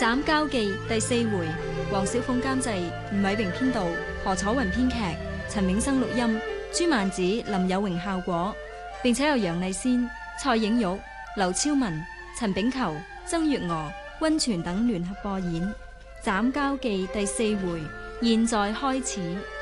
斬交記第4回，黃小鳳監製，吳偉榮編導，何楚雲編劇，陳永生錄音，朱曼子、林有榮效果，並且有楊麗仙、蔡影玉、劉超文、陳炳球、曾月娥、溫泉等聯合播演。斬交記第4回，現在開始。